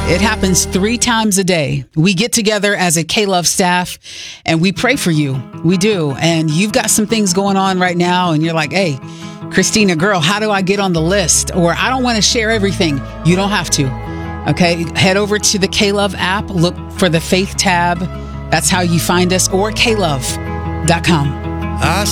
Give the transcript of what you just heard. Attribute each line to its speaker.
Speaker 1: It happens 3 times a day. We get together as a K-Love staff and we pray for you. We do. And you've got some things going on right now and you're like, hey, Christina, girl, how do I get on the list? Or I don't want to share everything. You don't have to. Okay. Head over to the K-Love app. Look for the Faith tab. That's how you find us, or klove.com.
Speaker 2: I